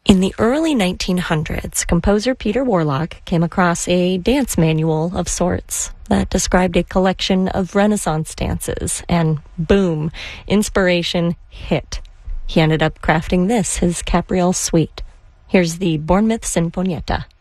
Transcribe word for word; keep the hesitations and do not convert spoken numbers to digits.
In the early nineteen hundreds, composer Peter Warlock came across a dance manual of sorts that described a collection of Renaissance dances, and boom, inspiration hit. He ended up crafting this, his Capriole Suite. Here's the Bournemouth Sinfonietta.